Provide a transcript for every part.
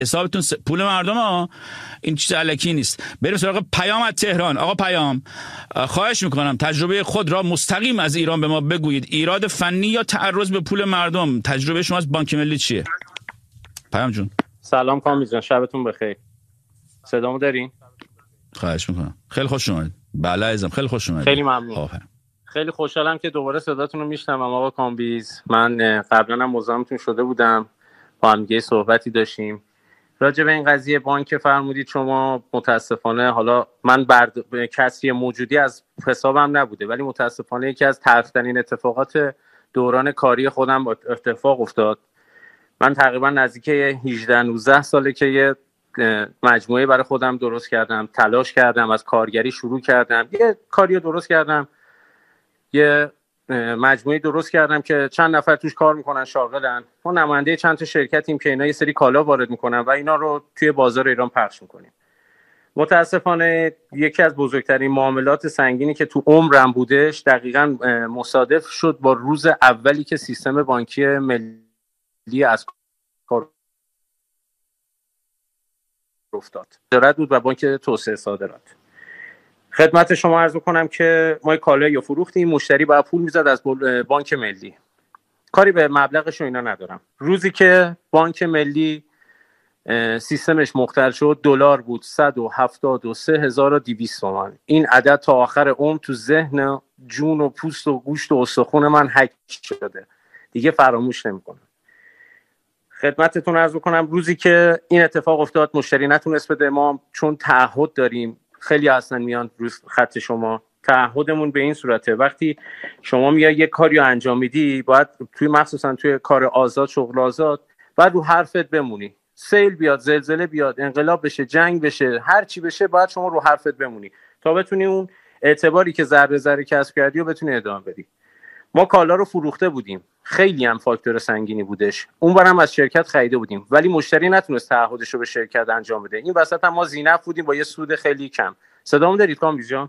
حسابتون پول مردم ها، این چیز الکی نیست. بریم سراغ پیام از تهران. آقا پیام، خواهش میکنم تجربه خود را مستقیم از ایران به ما بگویید. ایراد فنی یا تعرض به پول مردم؟ تجربه شما از بانک ملی چیه؟ پیام جون. سلام کامیز جان، شبتون بخیر. صدامو دارین؟ خواهش میکنم. خیلی خوش اومدید. بله عزیزم، خیلی خوش اومدید. خیلی ممنون. خیلی خوشحالم که دوباره صداتون رو میشنوم آقا کامبیز. من قبلا هم مزاحمتون شده بودم، با هم صحبتی داشتیم راجع به این قضیه بانک فرمودید شما. متاسفانه حالا من کسری موجودی از حسابم نبوده، ولی متاسفانه یکی از تلخترین اتفاقات دوران کاری خودم اتفاق افتاد. من تقریبا نزدیک 18-19 ساله که یه مجموعه برای خودم درست کردم، تلاش کردم، از کارگری شروع کردم، یه کاری درست کردم، یه مجموعه درست کردم که چند نفر توش کار میکنن، شاغلن. ما نماینده چند تا شرکتیم که اینا یه سری کالا وارد میکنن و اینا رو توی بازار ایران پخش میکنیم. متاسفانه یکی از بزرگترین معاملات سنگینی که تو عمرم بودش دقیقاً مصادف شد با روز اولی که سیستم بانکی ملی از کار افتاد. صادرات بود و بانک توسعه صادرات. خدمت شما عرض کنم که ما کالایی رو فروختیم، مشتری باید پول میزد از بانک ملی. کاری به مبلغش و اینا ندارم. روزی که بانک ملی سیستمش مختل شد، دلار بود 173,200 تومان. این عدد تا آخر عمر تو ذهن، جون و پوست و گوشت و استخون من حک شده، دیگه فراموش نمیکنم. خدمتتون عرض کنم روزی که این اتفاق افتاد، مشتری نتونست بده. ما چون تعهد داریم، خیلی اصلا میان روز خط شما، تعهدمون به این صورته وقتی شما میای یک کاری رو انجام میدی، باید توی مخصوصا توی کار آزاد، شغل آزاد، باید رو حرفت بمونی. سیل بیاد، زلزله بیاد، انقلاب بشه، جنگ بشه، هر چی بشه، باید شما رو حرفت بمونی تا بتونی اون اعتباری که ذره ذره کسب کردی و بتونی ادامه بدی. ما کالا رو فروخته بودیم، خیلی هم فاکتور سنگینی بودش، اونورم از شرکت خریده بودیم، ولی مشتری نتونست تعهدش رو به شرکت انجام بده. این وسط هم ما زینف بودیم با یه سود خیلی کم. صدامو دارید کامبیز جان؟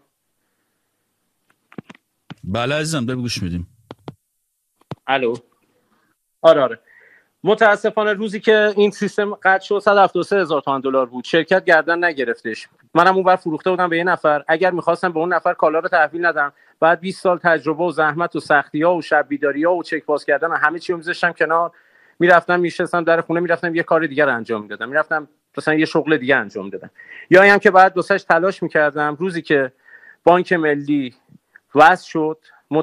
بله عزیزم، داریم گوش میدیم. الو. آره. متاسفانه روزی که این سیستم قطع شد 173,000 تومان دلار بود، شرکت گردن نگرفتش. منم اونور فروخته بودم به یه نفر. اگر می‌خواستم به اون نفر کالا رو تحویل ندم، بعد 20 سال تجربه و زحمت و سختی‌ها و شب بیداری‌ها و چک باز کردن و همه چی رو می‌ذاشتم کنار، میرفتم میشستم در خونه، میرفتم یه کار دیگه رو انجام میدادم، میرفتم مثلا یه شغل دیگه انجام میدادم، یا هم که بعد دوستش تلاش می‌کردم. روزی که بانک ملی وصل شد،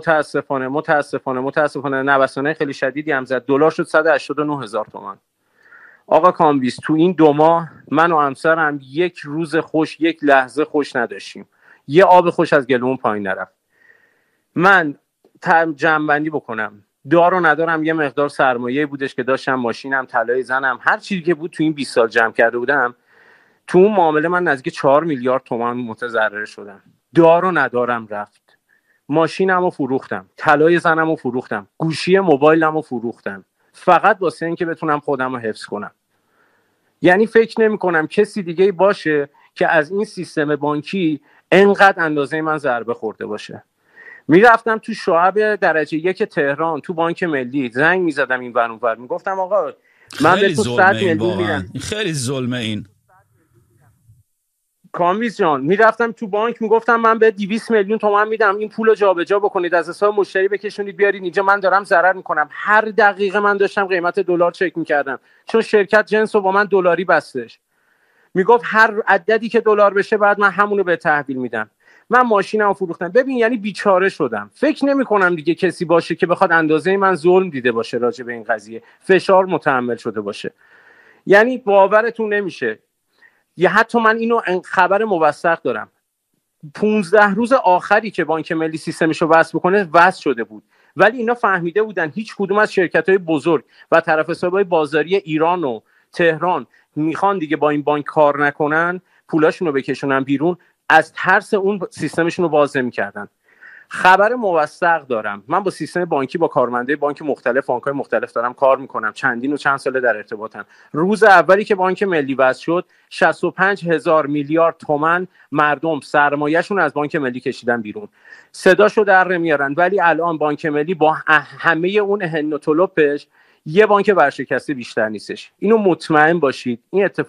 متاسفانه نوسان‌های خیلی شدیدی هم زد. دلار شد 189,000 تومان. آقا کامبیز، تو این 2 ماه من و همسرم یک روز خوش، یک لحظه خوش نداشتیم. یه آب خوش از گلومون پایین نرفت. من جمع‌بندی بکنم، دارو ندارم، یه مقدار سرمایه بودش که داشتم، ماشینم، طلای زنم، هر چیزی که بود تو این 20 سال جمع کرده بودم، تو اون معامله من نزدیک 4 میلیارد تومان متضرر شدم. دارو ندارم رفت. ماشینمو فروختم، طلای زنمو فروختم، گوشی موبایلمو فروختم، فقط واسه اینکه بتونم خودمو حفظ کنم. یعنی فکر نمی‌کنم کسی دیگه باشه که از این سیستم بانکی انقدر اندازه من ضربه خورده باشه. میرفتم تو شعب درجه 1 تهران، تو بانک ملی زنگ میزدم این ور اون ور، میگفتم آقا من به تو 100 میلیون میدم. خیلی ظلمه این. کامبیز جان، میرفتم تو بانک میگفتم من به 200 میلیون تومان میدم، این پولو جابجا بکنید، از حساب مشتری بکشونید بیارید اینجا، من دارم ضرر میکنم. هر دقیقه من داشتم قیمت دلار چک میکردم، چون شرکت جنس رو با من دلاری بستش. میگفت هر عددی که دلار بشه بعد من همونو به تحویل میدم. من ماشینمو فروختم. ببین یعنی بیچاره شدم. فکر نمیکنم دیگه کسی باشه که بخواد اندازه من ظلم دیده باشه راجع به این قضیه، فشار متحمل شده باشه. یعنی باورتون نمیشه. یا حتی من اینو خبر موثق دارم، 15 روز آخری که بانک ملی سیستمشو وصل بکنه وصل شده بود، ولی اینا فهمیده بودن هیچ کدوم از شرکت‌های بزرگ و طرف حسابای بازاری ایران و تهران میخوان دیگه با این بانک کار نکنن، پولاشون رو بکشونن بیرون، از ترس اون سیستمشون رو باز نمی‌کردن. خبر موثق دارم. من با سیستم بانکی، با کارمنده بانک مختلف، بانک‌های مختلف دارم کار میکنم، چندین و چند ساله در ارتباطم. روز اولی که بانک ملی وصل شد 65,000 میلیارد تومان مردم سرمایه‌شون از بانک ملی کشیدن بیرون. صداشو در نمیارن، ولی الان بانک ملی با همه اون هن و طلبش یه بانک ورشکسته بیشتر نیستش. اینو مطمئن باشید این